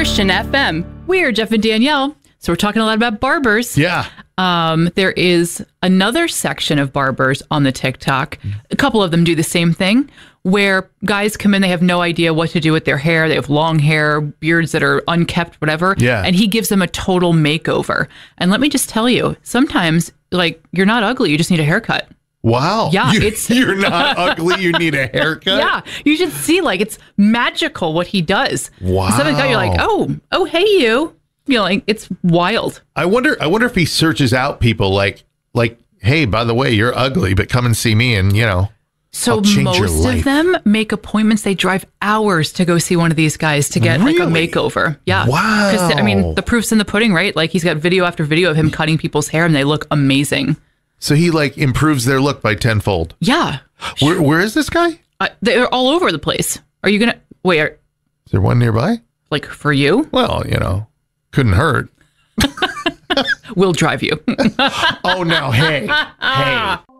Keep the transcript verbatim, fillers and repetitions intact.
Christian F M. We're Jeff and Danielle. So we're talking a lot about barbers. Yeah. Um, there is another section of barbers on the TikTok. A couple of them do the same thing, where guys come in, they have no idea what to do with their hair. They have long hair, beards that are unkept, whatever. Yeah. And he gives them a total makeover. And let me just tell you, sometimes, like, you're not ugly. You just need a haircut. Wow. Yeah, you, it's you're not ugly. You need a haircut. Yeah, you should see, like, it's magical what he does. Wow. Something like that, you're like, oh, oh, hey, you. You know, like, it's wild. I wonder. I wonder if he searches out people like, like, hey, by the way, you're ugly, but come and see me, and you know. So I'll change your most life. of them make appointments. They drive hours to go see one of these guys to get Really? like a makeover. Yeah. Wow. 'Cause, I mean, the proof's in the pudding, right? Like, he's got video after video of him cutting people's hair, and they look amazing. So he like improves their look by tenfold. Yeah. Where Where is this guy? Uh, they're all over the place. Are you gonna wait? Are, Is there one nearby? like, for you? Well, you know, couldn't hurt. We'll drive you. Oh no! Hey, hey.